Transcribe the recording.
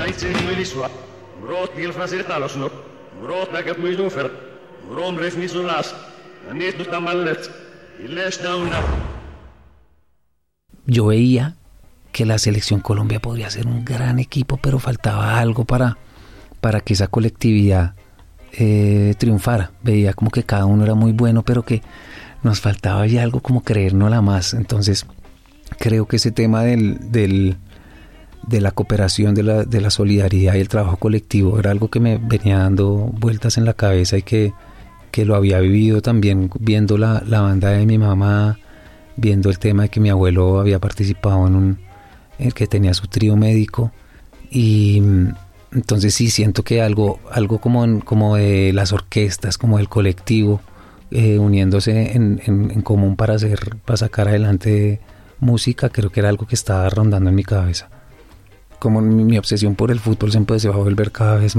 Yo veía que la selección Colombia podría ser un gran equipo, pero faltaba algo para que esa colectividad triunfara. Veía como que cada uno era muy bueno, pero que nos faltaba ya algo como creérnosla más. Entonces creo que ese tema de la cooperación, de la solidaridad y el trabajo colectivo era algo que me venía dando vueltas en la cabeza y que lo había vivido también viendo la banda de mi mamá, viendo el tema de que mi abuelo había participado en el que tenía su trío médico. Y entonces sí siento que algo como de las orquestas, como del colectivo, uniéndose en común para sacar adelante música, creo que era algo que estaba rondando en mi cabeza. Como mi obsesión por el fútbol se empezó a volver cada vez más